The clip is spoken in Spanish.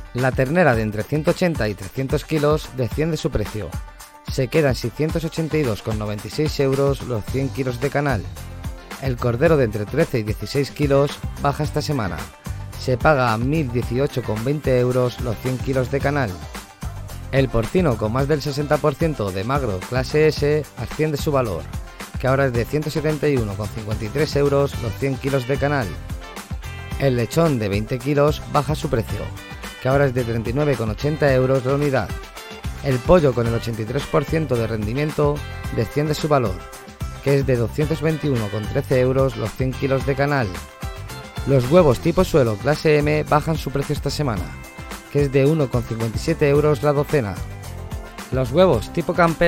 La ternera de entre 180 y 300 kilos desciende su precio. Se quedan 682,96 euros los 100 kilos de canal. El cordero de entre 13 y 16 kilos baja esta semana. Se paga a 1.018,20 euros los 100 kilos de canal. El porcino con más del 60% de magro clase S asciende su valor, que ahora es de 171,53 euros los 100 kilos de canal. El lechón de 20 kilos baja su precio, que ahora es de 39,80 euros la unidad. El pollo con el 83% de rendimiento desciende su valor, que es de 221,13 euros los 100 kilos de canal. Los huevos tipo suelo clase M bajan su precio esta semana, que es de 1,57 euros la docena. Los huevos tipo campero